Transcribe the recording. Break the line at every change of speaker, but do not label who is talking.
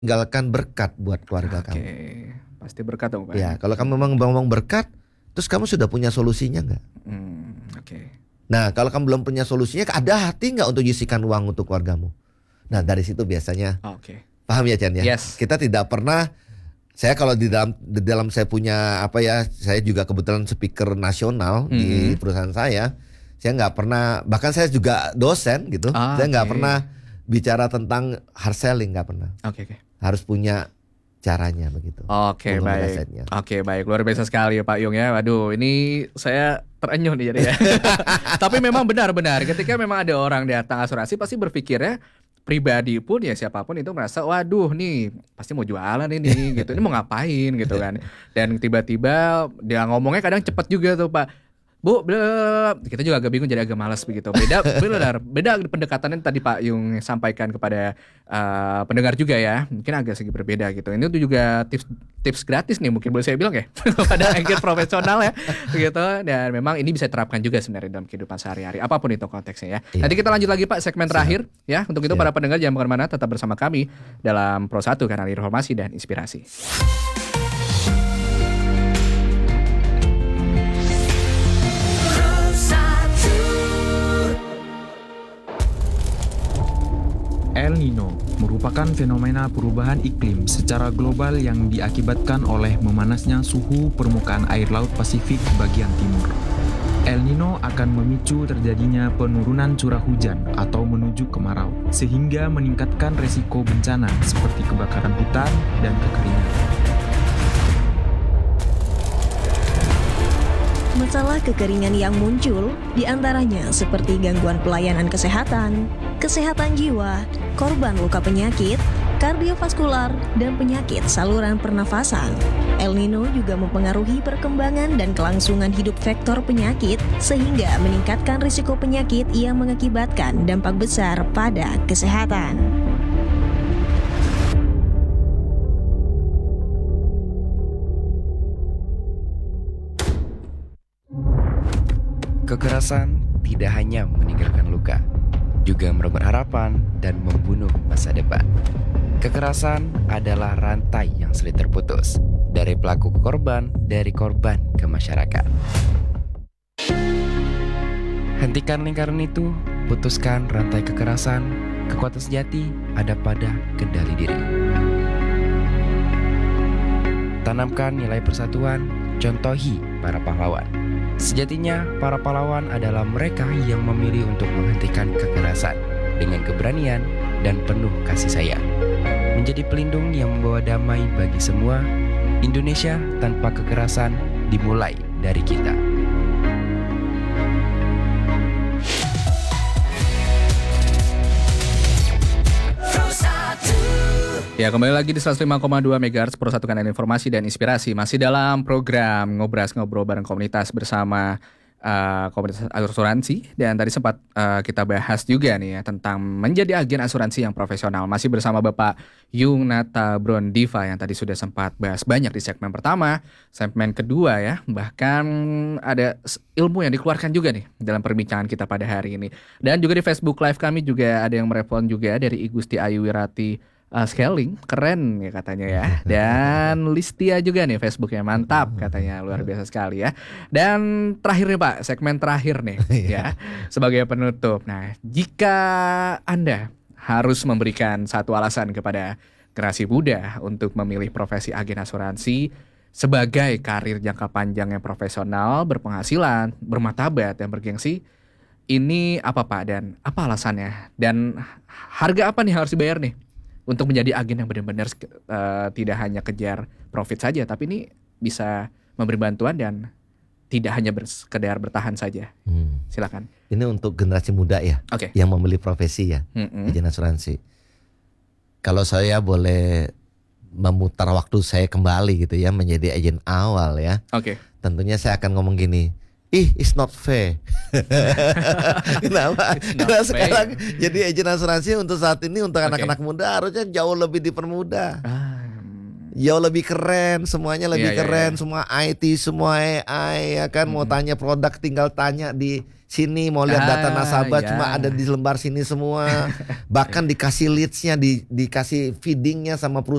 tinggalkan berkat buat keluarga
Oke,
kamu.
pasti berkat dong Pak.
Ya, kalau kamu memang ngomong berkat, terus kamu sudah punya solusinya nggak?
Oke.
Nah, kalau kamu belum punya solusinya, ada hati nggak untuk nyisikan uang untuk keluargamu? Nah, dari situ biasanya,
Oke.
paham ya Chan ya?
Yes.
Kita tidak pernah, saya kalau di dalam saya punya apa ya, saya juga kebetulan speaker nasional di perusahaan saya nggak pernah, bahkan saya juga dosen gitu, saya nggak pernah bicara tentang hard selling, nggak pernah.
Oke.
Harus punya caranya begitu.
Oke,
Mengumpulkan
baik.
asetnya.
Oke, baik. Luar biasa sekali ya Pak Yung ya. Waduh, ini saya terenyuh nih jadi ya. Tapi memang benar-benar ketika memang ada orang datang asuransi pasti berpikirnya pribadi pun ya siapapun itu merasa waduh nih pasti mau jualan ini gitu. Ini mau ngapain gitu kan. Dan tiba-tiba dia ngomongnya kadang cepat juga tuh Pak. Bu, kita juga agak bingung jadi agak malas begitu. Beda pendekatannya tadi Pak Yung sampaikan kepada pendengar juga ya. Mungkin agak sedikit berbeda gitu. Ini tuh juga tips gratis nih mungkin boleh saya bilang ya kepada agent profesional ya gitu. Dan memang ini bisa diterapkan juga sebenarnya dalam kehidupan sehari-hari apapun itu konteksnya ya.
Iya.
Nanti kita lanjut lagi Pak segmen terakhir ya. Untuk itu para pendengar jangan kemana-mana, tetap bersama kami dalam Pro 1 kanal informasi dan inspirasi.
El Nino merupakan fenomena perubahan iklim secara global yang diakibatkan oleh memanasnya suhu permukaan air laut Pasifik bagian timur. El Nino akan memicu terjadinya penurunan curah hujan atau menuju kemarau, sehingga meningkatkan resiko bencana seperti kebakaran hutan dan kekeringan.
Masalah kekeringan yang muncul diantaranya seperti gangguan pelayanan kesehatan, kesehatan jiwa, korban luka penyakit, kardiovaskular, dan penyakit saluran pernafasan. El Nino juga mempengaruhi perkembangan dan kelangsungan hidup vektor penyakit sehingga meningkatkan risiko penyakit yang mengakibatkan dampak besar pada kesehatan.
Kekerasan tidak hanya meninggalkan luka, juga merebut harapan dan membunuh masa depan. Kekerasan adalah rantai yang sulit terputus, dari pelaku ke korban, dari korban ke masyarakat. Hentikan lingkaran itu, putuskan rantai kekerasan. Kekuatan sejati ada pada kendali diri. Tanamkan nilai persatuan, contohi para pahlawan. Sejatinya, para pahlawan adalah mereka yang memilih untuk menghentikan kekerasan dengan keberanian dan penuh kasih sayang. Menjadi pelindung yang membawa damai bagi semua, Indonesia tanpa kekerasan dimulai dari kita.
Ya, kembali lagi di 105,2 MHz Pro 1 kanal informasi dan inspirasi. Masih dalam program ngobrol bareng komunitas bersama komunitas asuransi. Dan tadi sempat kita bahas juga nih ya tentang menjadi agen asuransi yang profesional. Masih bersama Bapak Yung Natabron Diva yang tadi sudah sempat bahas banyak di segmen pertama. Segmen kedua ya, bahkan ada ilmu yang dikeluarkan juga nih dalam perbincangan kita pada hari ini. Dan juga di Facebook Live kami juga ada yang merespon juga dari Igusti Ayu Wirati. Scaling keren ya katanya ya. Dan Listia juga nih Facebooknya mantap katanya, luar biasa sekali ya. Dan terakhir nih Pak, segmen terakhir nih ya sebagai penutup. Nah, jika Anda harus memberikan satu alasan kepada generasi muda untuk memilih profesi agen asuransi sebagai karir jangka panjang yang profesional, berpenghasilan, bermartabat dan bergengsi, ini apa Pak dan apa alasannya? Dan harga apa nih harus dibayar nih untuk menjadi agen yang benar-benar tidak hanya kejar profit saja, tapi ini bisa memberi bantuan dan tidak hanya sekedar bertahan saja. Silakan.
Ini untuk generasi muda ya, yang memilih profesi ya, agen asuransi. Kalau saya boleh memutar waktu saya kembali gitu ya, menjadi agen awal ya. Tentunya saya akan ngomong gini, it's not fair. Kenapa? Karena sekarang jadi agen asuransi untuk saat ini untuk anak-anak muda harusnya jauh lebih dipermudah. Jauh lebih keren, semuanya lebih keren, semua IT, semua AI ya kan. Mau tanya produk tinggal tanya di sini, mau lihat data nasabah cuma ada di lembar sini semua. Bahkan dikasih leads-nya, dikasih feeding-nya sama perusahaan.